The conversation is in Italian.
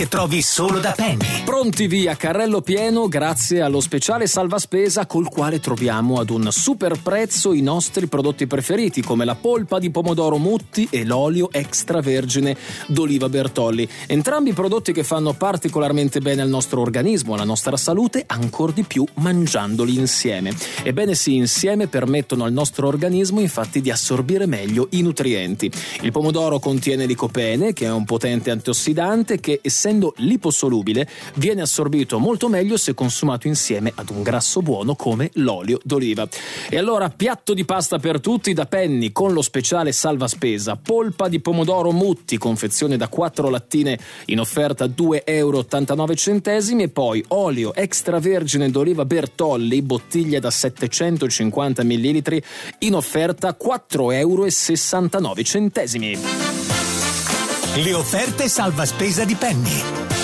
che trovi solo da Penny. Pronti via, carrello pieno grazie allo speciale salva spesa col quale troviamo ad un super prezzo i nostri prodotti preferiti come la polpa di pomodoro Mutti e l'olio extravergine d'oliva Bertolli. Entrambi prodotti che fanno particolarmente bene al nostro organismo, alla nostra salute, ancor di più mangiandoli insieme. Ebbene sì, insieme permettono al nostro organismo infatti di assorbire meglio i nutrienti. Il pomodoro contiene licopene, che è un potente antiossidante che, essendo liposolubile, viene assorbito molto meglio se consumato insieme ad un grasso buono come l'olio d'oliva. E allora, piatto di pasta per tutti da Penny con lo speciale salva spesa: polpa di pomodoro Mutti, confezione da 4 lattine in offerta €2,89 e poi olio extravergine d'oliva Bertolli, bottiglia da 750 ml in offerta €4,69. Le offerte salva spesa di Penny.